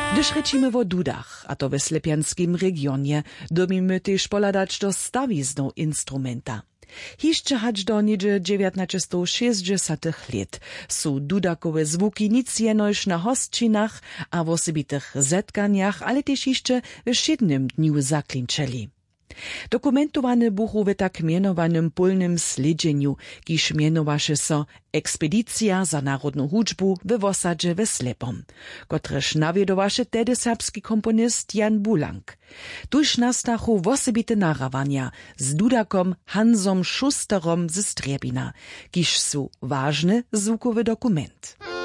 Gdyż rečimy o dudach, a to we Slepianskim regionie, domimy też poladać do stawizną instrumenta. Hišće hač do niedzie 1960 let su dudakowe zwuki nic jenož na hostčinach a w osobitych zetkaniach, ale też hišće w šednym dniu zaklinčeli. Dokumentowane buchu w tak mianowanym polnym sledźeniu, kiż mianowaše so Ekspedicja za narodną hudźbu w osadzie we Slepom, kotreż nawiedowaše tedy serbski komponist Jan Bulank. Tuż nastachu osobite narawania z dudakom Hansom Schusterom ze Strebina, kiż su ważny zvukowy dokument.